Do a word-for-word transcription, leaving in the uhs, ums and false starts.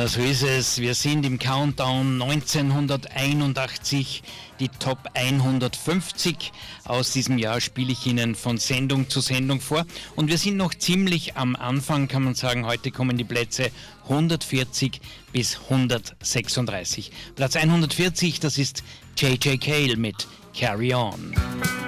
Ja, so ist es. Wir sind im Countdown neunzehnhunderteinundachtzig, die Top hundertfünfzig. Aus diesem Jahr spiele ich Ihnen von Sendung zu Sendung vor. Und wir sind noch ziemlich am Anfang, kann man sagen. Heute kommen die Plätze hundertvierzig bis hundertsechsunddreißig. Platz hundertvierzig, das ist J J Cale mit Carry On.